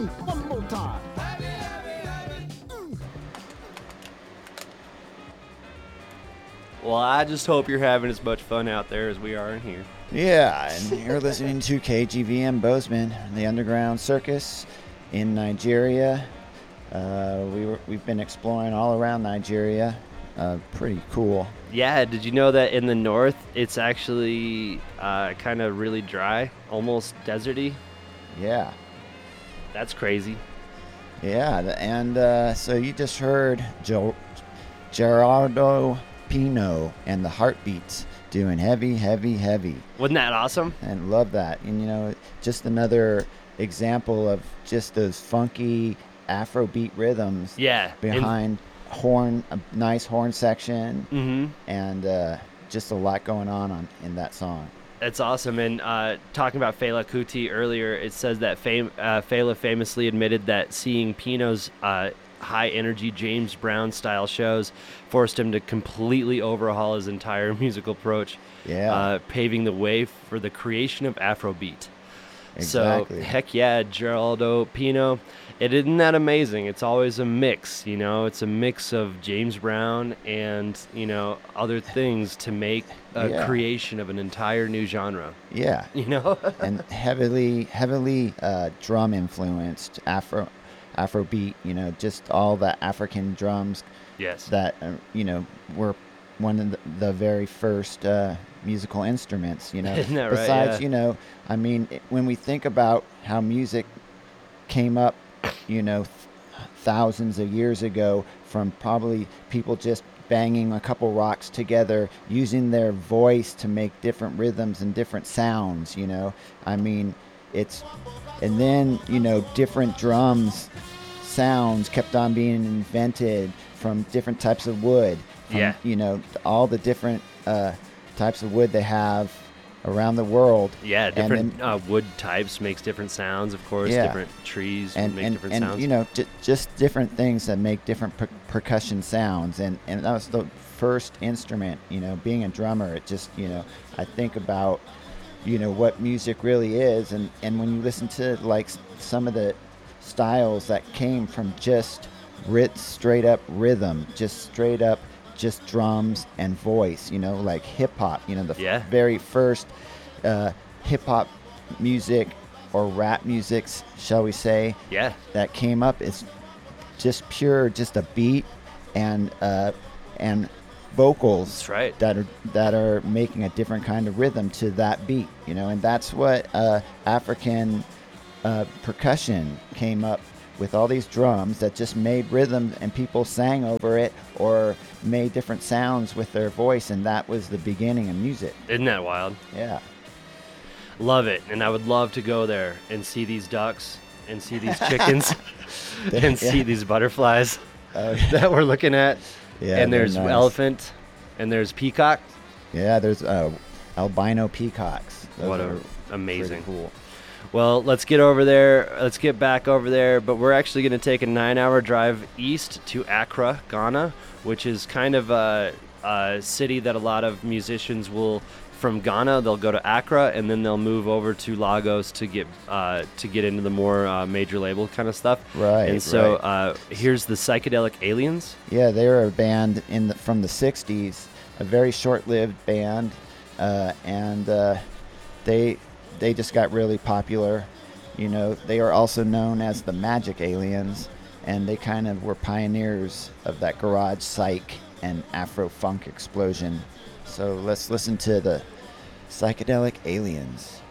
One more time. Well, I just hope you're having as much fun out there as we are in here. Yeah, and you're listening to KGVM Bozeman, the Underground Circus in Nigeria. We've been exploring all around Nigeria. Pretty cool. Yeah, did you know that in the north it's actually kind of really dry, almost deserty? Yeah. That's crazy. Yeah, and so you just heard Gerardo Pino and the Heartbeats doing Heavy, Heavy, Heavy. Wasn't that awesome? And love that. And, you know, just another example of just those funky Afrobeat rhythms Yeah. behind a nice horn section, Mm-hmm. and just a lot going on in that song. That's awesome. And talking about Fela Kuti earlier, it says that Fela famously admitted that seeing Pino's high-energy James Brown-style shows forced him to completely overhaul his entire musical approach, paving the way for the creation of Afrobeat. Exactly. So, heck yeah, Geraldo Pino. Isn't that amazing? It's always a mix, you know? It's a mix of James Brown and, you know, other things to make a creation of an entire new genre. Yeah. You know? And heavily drum-influenced Afrobeat, you know, just all the African drums. Yes. That, you know, were one of the very first musical instruments, you know. Isn't that right? Besides, Yeah. you know, I mean, when we think about how music came up, you know, thousands of years ago from probably people just banging a couple rocks together, using their voice to make different rhythms and different sounds, you know. I mean, and then, you know, different sounds kept on being invented from different types of wood. From, you know, all the different types of wood they have around the world. Yeah, different wood types makes different sounds, of course. Yeah. Different trees and make different sounds. You know, just different things that make different percussion sounds. And that was the first instrument, you know, being a drummer. It just, you know, I think about, you know, what music really is. And when you listen to, like, some of the styles that came from just straight up rhythm, just straight up just drums and voice, you know, like hip-hop, you know, the very first hip-hop music or rap music, shall we say, that came up is just pure, just a beat and vocals. That's right. that are making a different kind of rhythm to that beat, you know, and that's what African percussion came up with, all these drums that just made rhythm and people sang over it or made different sounds with their voice, and that was the beginning of music. Isn't that wild? Yeah. Love it. And I would love to go there and see these ducks and see these chickens and see these butterflies that we're looking at. Yeah, and there's nice. elephant and there's peacock. Yeah, there's albino peacocks. Those amazing. Pretty cool. Well, let's get over there. Let's get back over there. But we're actually going to take a 9-hour drive east to Accra, Ghana, which is kind of a city that a lot of musicians will, from Ghana, they'll go to Accra, and then they'll move over to Lagos to get into the more major label kind of stuff. Right. And so here's the Psychedelic Aliens. Yeah, they were a band from the 60s, a very short-lived band, and they just got really popular. You know, they are also known as the Magic Aliens, and they kind of were pioneers of that garage psych and Afro-funk explosion. So let's listen to the Psychedelic Aliens.